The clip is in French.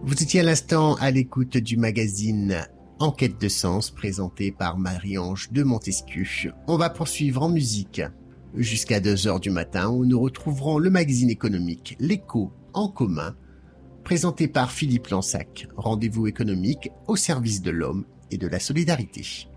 Vous étiez à l'instant à l'écoute du magazine Enquête de sens présenté par Marie-Ange de Montesquieu. On va poursuivre en musique jusqu'à 2h du matin où nous retrouverons le magazine économique L'Écho en commun présenté par Philippe Lansac. Rendez-vous économique au service de l'homme et de la solidarité.